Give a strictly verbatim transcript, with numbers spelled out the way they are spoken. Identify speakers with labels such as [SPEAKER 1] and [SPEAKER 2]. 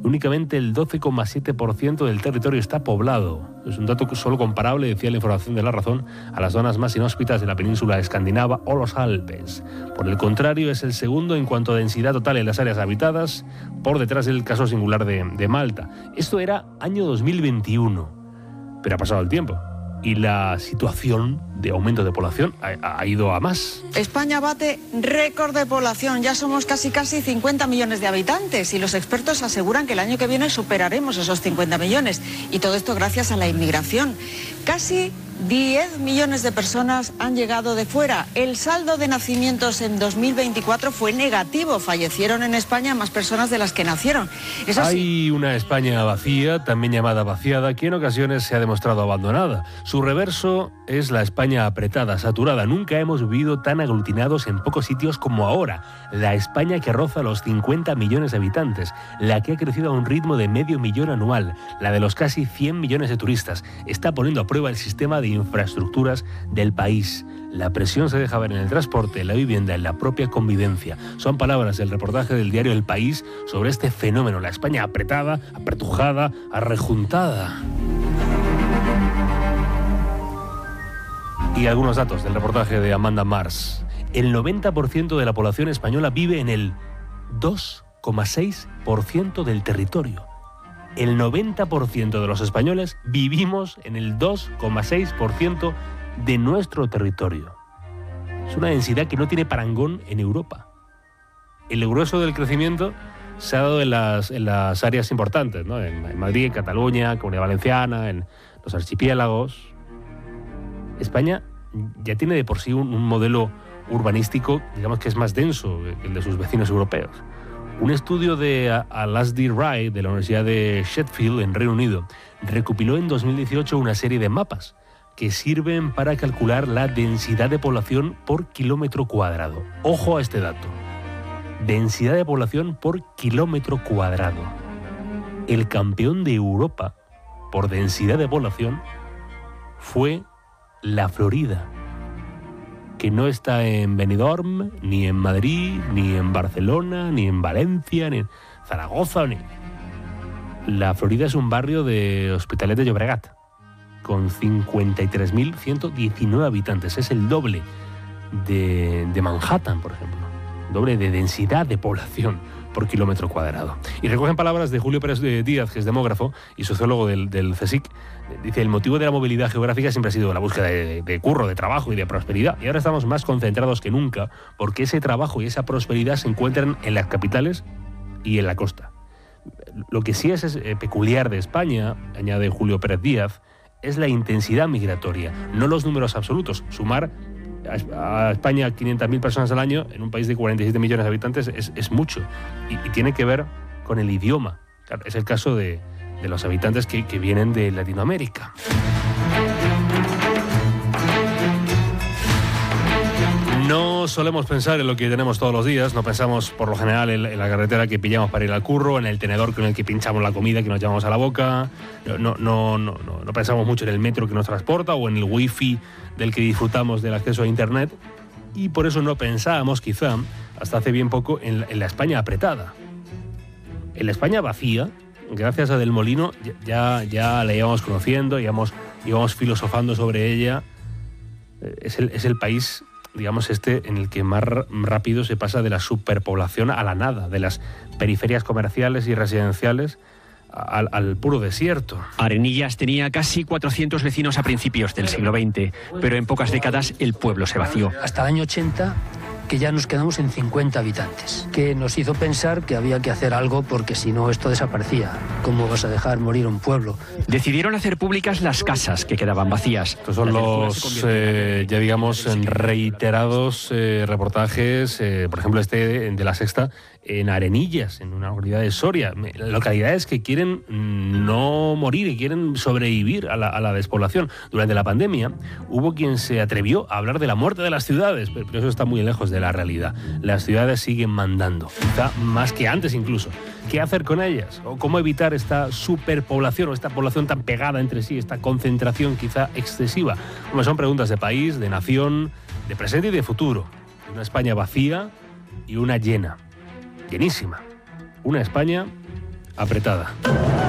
[SPEAKER 1] únicamente el doce coma siete por ciento del territorio está poblado. Es un dato solo comparable, decía la información de La Razón, a las zonas más inhóspitas de la península escandinava o los Alpes. Por el contrario, es el segundo en cuanto a densidad total en las áreas habitadas, por detrás del caso singular de, de Malta. Esto era año dos mil veintiuno, pero ha pasado el tiempo y la situación de aumento de población ha, ha ido a más.
[SPEAKER 2] España bate récord de población, ya somos casi casi cincuenta millones de habitantes y los expertos aseguran que el año que viene superaremos esos cincuenta millones y todo esto gracias a la inmigración. Casi diez millones de personas han llegado de fuera. El saldo de nacimientos en dos mil veinticuatro fue negativo. Fallecieron en España más personas de las que nacieron. Eso
[SPEAKER 1] Hay
[SPEAKER 2] sí,
[SPEAKER 1] una España vacía, también llamada vaciada, que en ocasiones se ha demostrado abandonada. Su reverso es la España apretada, saturada. Nunca hemos vivido tan aglutinados en pocos sitios como ahora. La España que roza los cincuenta millones de habitantes, la que ha crecido a un ritmo de medio millón anual, la de los casi cien millones de turistas, está poniendo a prueba el sistema de infraestructuras del país. La presión se deja ver en el transporte, en la vivienda, en la propia convivencia. Son palabras del reportaje del diario El País sobre este fenómeno, la España apretada, apretujada, arrejuntada. Y algunos datos del reportaje de Amanda Mars. El noventa por ciento de la población española vive en el dos coma seis por ciento del territorio. El noventa por ciento de los españoles vivimos en el dos coma seis por ciento de nuestro territorio. Es una densidad que no tiene parangón en Europa. El grueso del crecimiento se ha dado en las, en las áreas importantes, ¿no? En, en Madrid, en Cataluña, Comunidad Valenciana, en los archipiélagos. España ya tiene de por sí un, un modelo urbanístico, digamos que es más denso que el de sus vecinos europeos. Un estudio de Alasdair Wright de la Universidad de Sheffield en Reino Unido recopiló en dos mil dieciocho una serie de mapas que sirven para calcular la densidad de población por kilómetro cuadrado. Ojo a este dato. Densidad de población por kilómetro cuadrado. El campeón de Europa por densidad de población fue la Florida, que no está en Benidorm, ni en Madrid, ni en Barcelona, ni en Valencia, ni en Zaragoza. Ni... La Florida es un barrio de Hospitalet de Llobregat, con cincuenta y tres mil ciento diecinueve habitantes. Es el doble de, de Manhattan, por ejemplo. Doble de densidad de población por kilómetro cuadrado. Y recogen palabras de Julio Pérez Díaz, que es demógrafo y sociólogo del, del CSIC. Dice, el motivo de la movilidad geográfica siempre ha sido la búsqueda de, de curro, de trabajo y de prosperidad. Y ahora estamos más concentrados que nunca porque ese trabajo y esa prosperidad se encuentran en las capitales y en la costa. Lo que sí es, es eh, peculiar de España, añade Julio Pérez Díaz, es la intensidad migratoria, no los números absolutos. Sumar a España quinientas mil personas al año en un país de cuarenta y siete millones de habitantes es, es mucho y, y tiene que ver con el idioma. Claro, es el caso de, de los habitantes que, que vienen de Latinoamérica. No solemos pensar en lo que tenemos todos los días, no pensamos por lo general en, en la carretera que pillamos para ir al curro, en el tenedor con el que pinchamos la comida que nos llevamos a la boca, no, no, no, no, no pensamos mucho en el metro que nos transporta o en el wifi del que disfrutamos del acceso a internet y por eso no pensábamos quizá hasta hace bien poco en la, en la España apretada. En la España vacía, gracias a Del Molino, ya, ya la íbamos conociendo, íbamos, íbamos filosofando sobre ella, es el, es el país, digamos, este en el que más rápido se pasa de la superpoblación a la nada, de las periferias comerciales y residenciales al, al puro desierto.
[SPEAKER 3] Arenillas tenía casi cuatrocientos vecinos a principios del siglo veinte, pero en pocas décadas el pueblo se vació.
[SPEAKER 4] Hasta el año ochenta, que ya nos quedamos en cincuenta habitantes, que nos hizo pensar que había que hacer algo porque si no esto desaparecía. ¿Cómo vas a dejar morir un pueblo?
[SPEAKER 3] Decidieron hacer públicas las casas que quedaban vacías.
[SPEAKER 1] Estos son los, eh, ya digamos, reiterados eh, reportajes, eh, por ejemplo este de La Sexta, en Arenillas, en una localidad de Soria. Localidades que quieren no morir y quieren sobrevivir a la, a la despoblación. Durante la pandemia hubo quien se atrevió a hablar de la muerte de las ciudades, pero eso está muy lejos de la realidad. Las ciudades siguen mandando, quizá más que antes incluso. ¿Qué hacer con ellas? ¿O cómo evitar esta superpoblación o esta población tan pegada entre sí, esta concentración quizá excesiva? Bueno, son preguntas de país, de nación, de presente y de futuro. Una España vacía y una llena. Llenísima. Una España apretada.